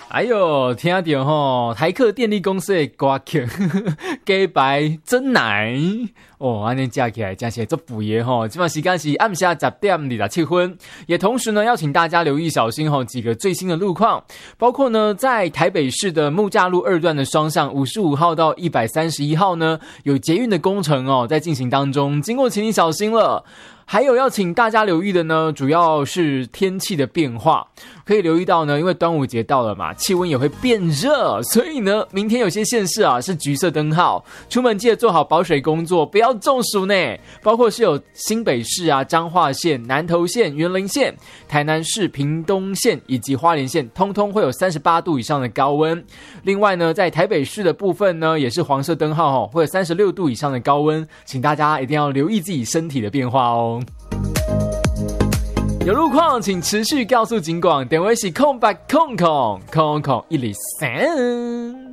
哎呦，听到吼，台客电力公司的歌曲，鸡排真奶哦，安尼加起来真是足补耶吼。今晚时间是暗下10点27分，也同时呢，要请大家留意小心吼几个最新的路况，包括呢，在台北市的木栅路2段的双向55号到131号呢，有捷运的工程哦，在进行当中，经过请你小心了。还有要请大家留意的呢，主要是天气的变化。可以留意到呢，因为端午节到了嘛，气温也会变热，所以呢，明天有些县市啊是橘色灯号，出门记得做好保水工作，不要中暑呢。包括是有新北市啊、彰化县、南投县、员林县、台南市、屏东县以及花莲县，通通会有38度以上的高温。另外呢，在台北市的部分呢，也是黄色灯号会有36度以上的高温，请大家一定要留意自己身体的变化哦。有路况请持续告诉警广，电话是0800 103